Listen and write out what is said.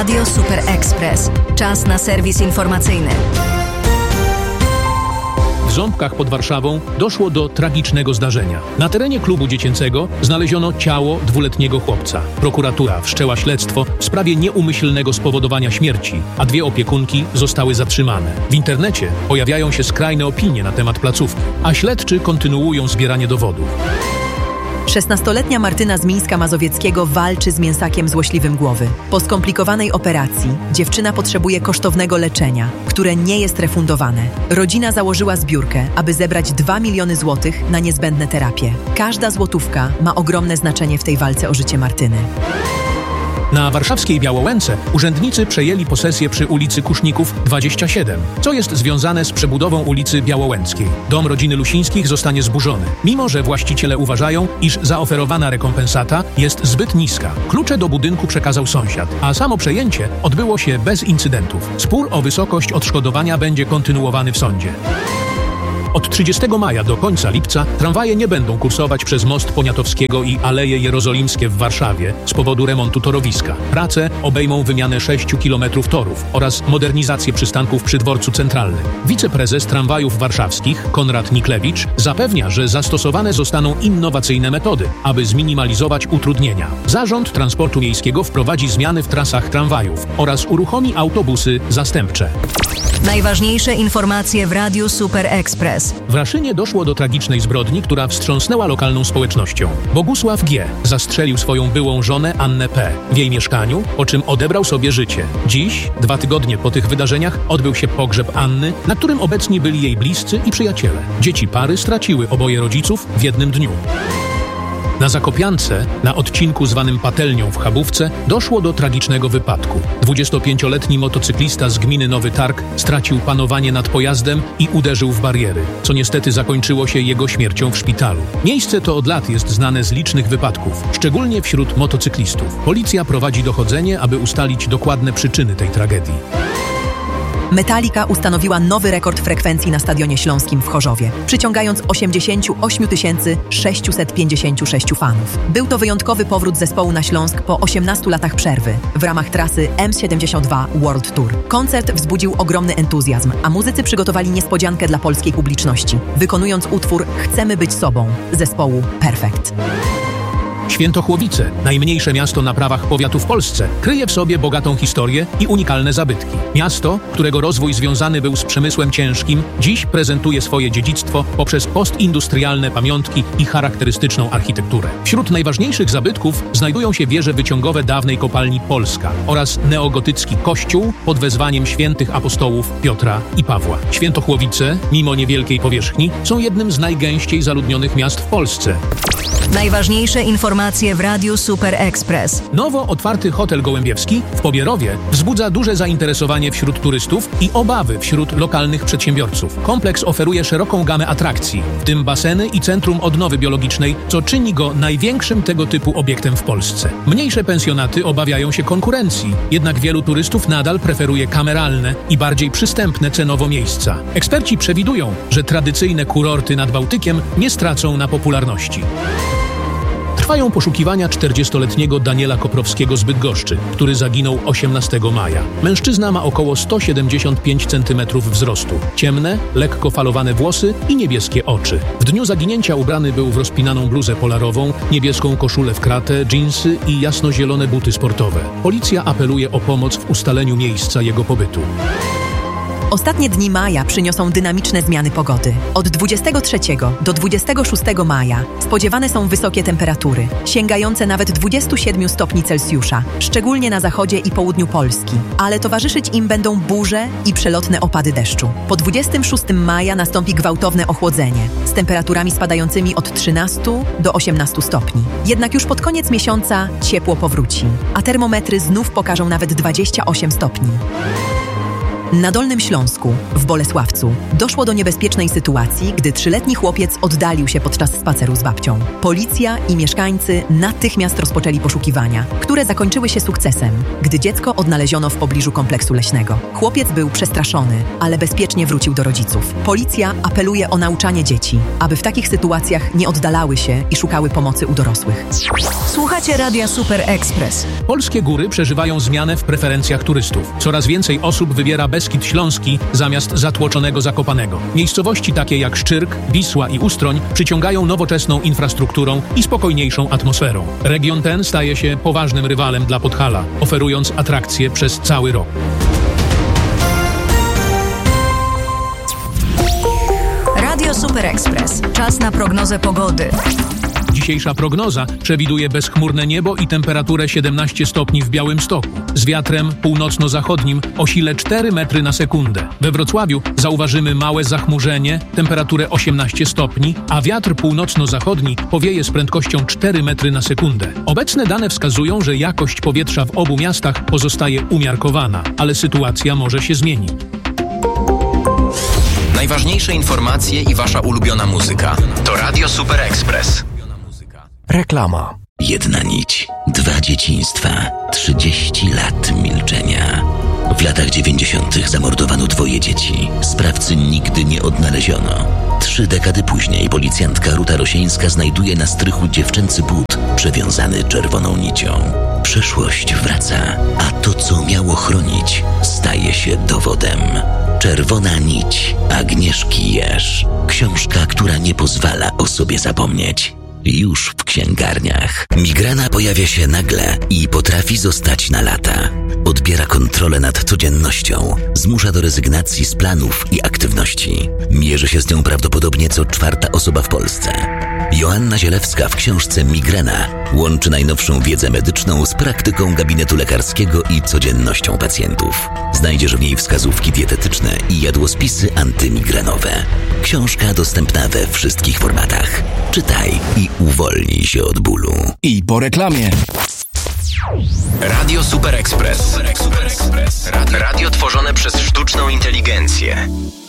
Radio Super Express. Czas na serwis informacyjny. W Ząbkach pod Warszawą doszło do tragicznego zdarzenia. Na terenie klubu dziecięcego znaleziono ciało 2-letniego chłopca. Prokuratura wszczęła śledztwo w sprawie nieumyślnego spowodowania śmierci, a 2 opiekunki zostały zatrzymane. W internecie pojawiają się skrajne opinie na temat placówki, a śledczy kontynuują zbieranie dowodów. 16-letnia Martyna z Mińska Mazowieckiego walczy z mięsakiem złośliwym głowy. Po skomplikowanej operacji dziewczyna potrzebuje kosztownego leczenia, które nie jest refundowane. Rodzina założyła zbiórkę, aby zebrać 2 miliony złotych na niezbędne terapie. Każda złotówka ma ogromne znaczenie w tej walce o życie Martyny. Na warszawskiej Białołęce urzędnicy przejęli posesję przy ulicy Kuszników 27, co jest związane z przebudową ulicy Białołęckiej. Dom rodziny Lusińskich zostanie zburzony, mimo że właściciele uważają, iż zaoferowana rekompensata jest zbyt niska. Klucze do budynku przekazał sąsiad, a samo przejęcie odbyło się bez incydentów. Spór o wysokość odszkodowania będzie kontynuowany w sądzie. Od 30 maja do końca lipca tramwaje nie będą kursować przez most Poniatowskiego i Aleje Jerozolimskie w Warszawie z powodu remontu torowiska. Prace obejmą wymianę 6 kilometrów torów oraz modernizację przystanków przy dworcu centralnym. Wiceprezes tramwajów warszawskich Konrad Niklewicz zapewnia, że zastosowane zostaną innowacyjne metody, aby zminimalizować utrudnienia. Zarząd Transportu Miejskiego wprowadzi zmiany w trasach tramwajów oraz uruchomi autobusy zastępcze. Najważniejsze informacje w Radiu Super Express. W Raszynie doszło do tragicznej zbrodni, która wstrząsnęła lokalną społecznością. Bogusław G. zastrzelił swoją byłą żonę Annę P. w jej mieszkaniu, po czym odebrał sobie życie. Dziś, 2 tygodnie po tych wydarzeniach, odbył się pogrzeb Anny, na którym obecni byli jej bliscy i przyjaciele. Dzieci pary straciły oboje rodziców w jednym dniu. Na Zakopiance, na odcinku zwanym Patelnią w Chabówce, doszło do tragicznego wypadku. 25-letni motocyklista z gminy Nowy Targ stracił panowanie nad pojazdem i uderzył w bariery, co niestety zakończyło się jego śmiercią w szpitalu. Miejsce to od lat jest znane z licznych wypadków, szczególnie wśród motocyklistów. Policja prowadzi dochodzenie, aby ustalić dokładne przyczyny tej tragedii. Metallica ustanowiła nowy rekord frekwencji na Stadionie Śląskim w Chorzowie, przyciągając 88 656 fanów. Był to wyjątkowy powrót zespołu na Śląsk po 18 latach przerwy w ramach trasy M72 World Tour. Koncert wzbudził ogromny entuzjazm, a muzycy przygotowali niespodziankę dla polskiej publiczności, wykonując utwór Chcemy być sobą zespołu Perfect. Świętochłowice, najmniejsze miasto na prawach powiatu w Polsce, kryje w sobie bogatą historię i unikalne zabytki. Miasto, którego rozwój związany był z przemysłem ciężkim, dziś prezentuje swoje dziedzictwo poprzez postindustrialne pamiątki i charakterystyczną architekturę. Wśród najważniejszych zabytków znajdują się wieże wyciągowe dawnej kopalni Polska oraz neogotycki kościół pod wezwaniem świętych apostołów Piotra i Pawła. Świętochłowice, mimo niewielkiej powierzchni, są jednym z najgęściej zaludnionych miast w Polsce. Najważniejsze informacje w Radiu Super Express. Nowo otwarty hotel Gołębiewski w Pobierowie wzbudza duże zainteresowanie wśród turystów i obawy wśród lokalnych przedsiębiorców. Kompleks oferuje szeroką gamę atrakcji, w tym baseny i centrum odnowy biologicznej, co czyni go największym tego typu obiektem w Polsce. Mniejsze pensjonaty obawiają się konkurencji, jednak wielu turystów nadal preferuje kameralne i bardziej przystępne cenowo miejsca. Eksperci przewidują, że tradycyjne kurorty nad Bałtykiem nie stracą na popularności. Trwają poszukiwania 40-letniego Daniela Koprowskiego z Bydgoszczy, który zaginął 18 maja. Mężczyzna ma około 175 cm wzrostu, ciemne, lekko falowane włosy i niebieskie oczy. W dniu zaginięcia ubrany był w rozpinaną bluzę polarową, niebieską koszulę w kratę, dżinsy i jasnozielone buty sportowe. Policja apeluje o pomoc w ustaleniu miejsca jego pobytu. Ostatnie dni maja przyniosą dynamiczne zmiany pogody. Od 23 do 26 maja spodziewane są wysokie temperatury, sięgające nawet 27 stopni Celsjusza, szczególnie na zachodzie i południu Polski, ale towarzyszyć im będą burze i przelotne opady deszczu. Po 26 maja nastąpi gwałtowne ochłodzenie, z temperaturami spadającymi od 13 do 18 stopni. Jednak już pod koniec miesiąca ciepło powróci, a termometry znów pokażą nawet 28 stopni. Na Dolnym Śląsku, w Bolesławcu, doszło do niebezpiecznej sytuacji, gdy 3-letni chłopiec oddalił się podczas spaceru z babcią. Policja i mieszkańcy natychmiast rozpoczęli poszukiwania, które zakończyły się sukcesem, gdy dziecko odnaleziono w pobliżu kompleksu leśnego. Chłopiec był przestraszony, ale bezpiecznie wrócił do rodziców. Policja apeluje o nauczanie dzieci, aby w takich sytuacjach nie oddalały się i szukały pomocy u dorosłych. Słuchacie Radia Super Express. Polskie góry przeżywają zmianę w preferencjach turystów. Coraz więcej osób wybiera Beskid Śląski zamiast zatłoczonego Zakopanego. Miejscowości takie jak Szczyrk, Wisła i Ustroń przyciągają nowoczesną infrastrukturą i spokojniejszą atmosferą. Region ten staje się poważnym rywalem dla Podhala, oferując atrakcje przez cały rok. Radio Super Express. Czas na prognozę pogody. Dzisiejsza prognoza przewiduje bezchmurne niebo i temperaturę 17 stopni w Białymstoku, z wiatrem północno-zachodnim o sile 4 metry na sekundę. We Wrocławiu zauważymy małe zachmurzenie, temperaturę 18 stopni, a wiatr północno-zachodni powieje z prędkością 4 metry na sekundę. Obecne dane wskazują, że jakość powietrza w obu miastach pozostaje umiarkowana, ale sytuacja może się zmienić. Najważniejsze informacje i wasza ulubiona muzyka to Radio Super Express. Reklama. Jedna nić, 2 dzieciństwa, 30 lat milczenia. W latach 90. zamordowano 2 dzieci. Sprawcy nigdy nie odnaleziono. 3 dekady później policjantka Ruta Rosieńska znajduje na strychu dziewczęcy but przewiązany czerwoną nicią. Przeszłość wraca, a to, co miało chronić, staje się dowodem. Czerwona nić Agnieszki Jerz. Książka, która nie pozwala o sobie zapomnieć. Już w księgarniach. Migrena pojawia się nagle i potrafi zostać na lata. Odbiera kontrolę nad codziennością, zmusza do rezygnacji z planów i aktywności. Mierzy się z nią prawdopodobnie co 4. osoba w Polsce. Joanna Zielewska w książce Migrena łączy najnowszą wiedzę medyczną z praktyką gabinetu lekarskiego i codziennością pacjentów. Znajdziesz w niej wskazówki dietetyczne i jadłospisy antymigrenowe. Książka dostępna we wszystkich formatach. Czytaj i uwolnij się od bólu. I po reklamie. Radio Super Express. Radio tworzone przez sztuczną inteligencję.